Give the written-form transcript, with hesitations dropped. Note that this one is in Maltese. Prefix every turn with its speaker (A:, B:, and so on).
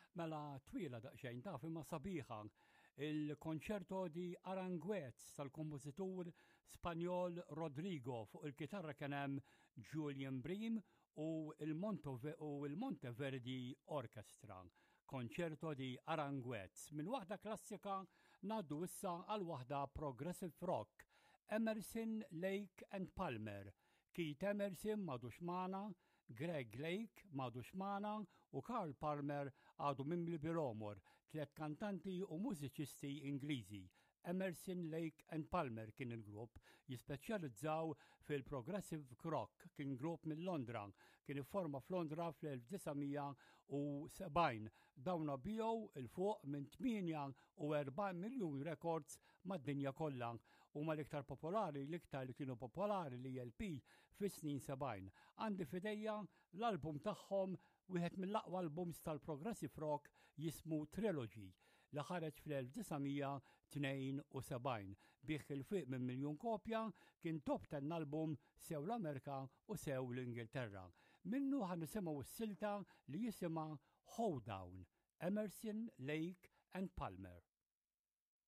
A: Mela twila daqsxejn taf imma sabiħa il-Concerto di Aranjuez tal-kompożitur Spanjol Rodrigo fuq il-kitarra kien hemm Julian Bream u il-Monteverdi Orchestra. Concerto di Aranjuez. Min waħda klassika ngħaddu issa għal waħda progressive rock. Emerson, Lake and Palmer. Keith Emerson madux magħna, Greg Lake madux magħna u Carl Palmer għadu minn bil-Omor, tliet kantanti u mużiċisti Ingliżi. Emerson, Lake and Palmer kien il-grupp, jispeċjalizzaw fil-progressive rock, kien grupp minn Londra, kien ifforma f'Londra fl-1970. Dawna bijow il-fuq minn 48 miljun records mad-dinja kollha u mal-iktar popolari l-iktar li kienu popolari li LP fis-snin 70. Għandi fidejja l-album tagħhom wieħed mill-aqwa albums tal-progressive rock jismu Trilogy li ħareġ fl-1972 bih il-fiq minn miljun kopja kien top 10 album sew l-Amerika u sew l-Ingilterra. Minnu ħanisimgħu s-silta li jisimha Hoedown, Emerson, Lake and Palmer.